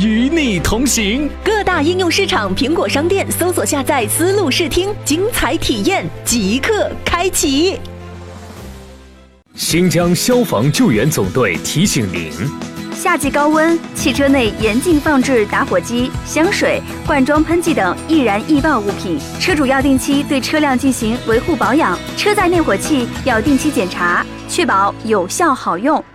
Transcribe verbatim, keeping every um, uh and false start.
与你同行。 各大应用市场苹果商店搜索下载思路视听，精彩体验即刻开启。 新疆消防救援总队提醒您： 夏季高温，汽车内严禁放置打火机、香水、罐装喷剂等易燃易爆物品。车主要定期对车辆进行维护保养，车载灭火器要定期检查，确保有效好用。